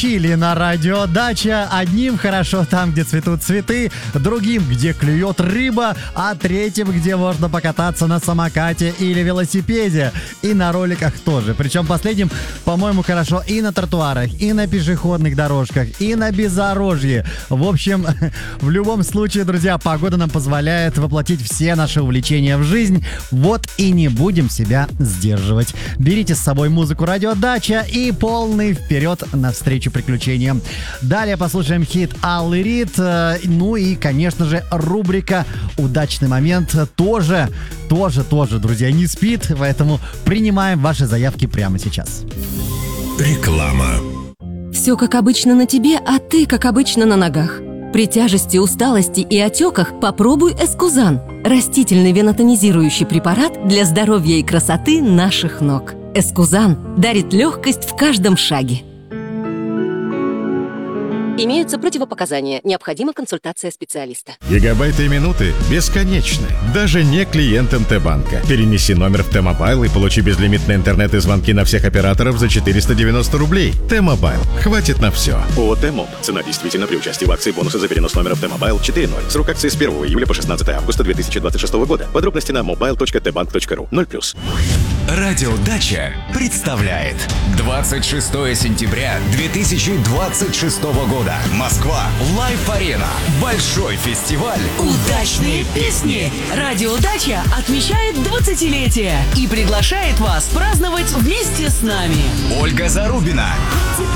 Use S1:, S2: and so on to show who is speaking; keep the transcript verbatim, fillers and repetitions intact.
S1: учили на радио Дача. Одним хорошо там, где цветут цветы, другим, где клюет рыба, а третьим, где можно покататься на самокате или велосипеде. И на роликах тоже. Причем последним, по-моему, хорошо и на тротуарах, и на пешеходных дорожках, и на бездорожье. В общем, в любом случае, друзья, погода нам позволяет воплотить все наши увлечения в жизнь. Вот и не будем себя сдерживать. Берите с собой музыку радио Дача и полный вперед навстречу приключениям. Далее послушаем хит Аллы Рид. Ну и, конечно же, рубрика «Удачный момент» тоже, тоже, тоже, друзья, не спит. Поэтому принимаем ваши заявки прямо сейчас.
S2: Реклама.
S3: Все как обычно на тебе, а ты как обычно на ногах. При тяжести, усталости и отеках попробуй Эскузан. Растительный венотонизирующий препарат для здоровья и красоты наших ног. Эскузан дарит легкость в каждом шаге. Имеются противопоказания. Необходима консультация специалиста.
S2: Гигабайты и минуты бесконечны. Даже не клиентам Т-банка. Перенеси номер в Т-мобайл и получи безлимитный интернет и звонки на всех операторов за четыреста девяносто рублей. Т-мобайл. Хватит на все.
S4: ООО «Т-моб». Цена действительно при участии в акции бонусы за перенос номера в Т-мобайл четыре ноль. Срок акции с первого июля по шестнадцатое августа две тысячи двадцать шестого года. Подробности на mobile точка т банк точка ру. ноль плюс.
S5: Радио Дача представляет двадцать шестое сентября две тысячи двадцать шестого года. Москва. Лайф-арена. Большой фестиваль.
S6: Удачные песни. Радио Дача отмечает двадцатилетие и приглашает вас праздновать вместе с нами.
S5: Ольга Зарубина.